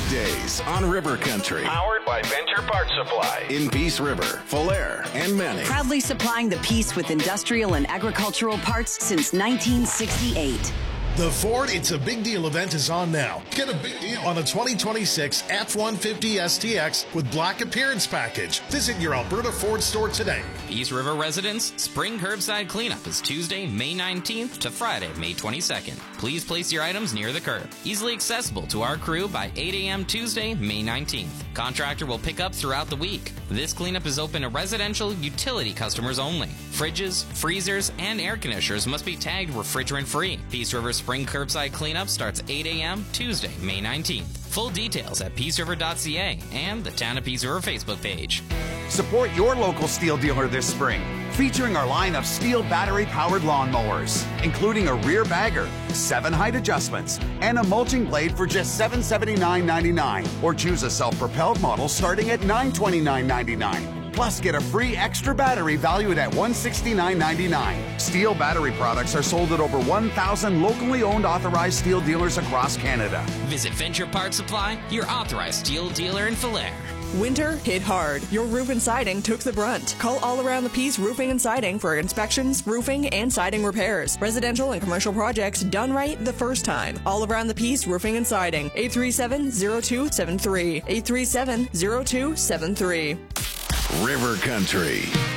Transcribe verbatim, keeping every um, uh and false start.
weekdays on River Country. Powered by Venture Parts Supply. In Peace River, Falher, and Manning. Proudly supplying the Peace with industrial and agricultural parts since nineteen sixty-eight. The Ford It's a Big Deal event is on now. Get a big deal on a twenty twenty-six F one fifty S T X with Black Appearance Package. Visit your Alberta Ford store today. Peace River residents, spring curbside cleanup is Tuesday, May nineteenth to Friday, May twenty-second. Please place your items near the curb. Easily accessible to our crew by eight a.m. Tuesday, May nineteenth. Contractor will pick up throughout the week. This cleanup is open to residential utility customers only. Fridges, freezers, and air conditioners must be tagged refrigerant-free. Peace River Spring Curbside Cleanup starts eight a.m. Tuesday, May nineteenth. Full details at peace river dot c a and the Town of Peace River Facebook page. Support your local Steel dealer this spring, featuring our line of Steel battery-powered lawnmowers, including a rear bagger, seven height adjustments, and a mulching blade for just seven hundred seventy-nine dollars and ninety-nine cents, or choose a self-propelled model starting at nine hundred twenty-nine dollars and ninety-nine cents. Plus, get a free extra battery valued at one hundred sixty-nine dollars and ninety-nine cents. Steel battery products are sold at over one thousand locally owned authorized Steel dealers across Canada. Visit Venture Parts Supply, your authorized Steel dealer in Falher. Winter hit hard. Your roof and siding took the brunt. Call All Around the Peace Roofing and Siding for inspections, roofing, and siding repairs. Residential and commercial projects done right the first time. All Around the Peace Roofing and Siding. eight three seven, zero two seven three. eight three seven, zero two seven three. River Country.